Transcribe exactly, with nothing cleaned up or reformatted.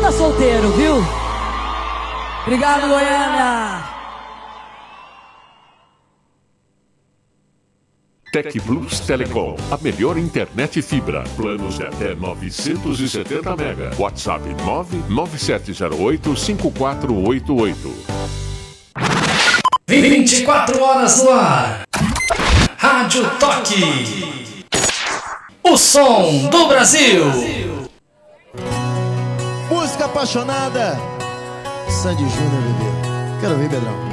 tá solteiro, viu? Obrigado, Goiânia. Tec Plus Telecom, a melhor internet fibra. Planos de até novecentos e setenta mega. WhatsApp nove nove sete zero oito cinco quatro oito oito. vinte e quatro horas no ar. Rádio Toque. O som do Brasil. Música apaixonada. Sandy Júnior, bebê. Quero ver, Pedrão.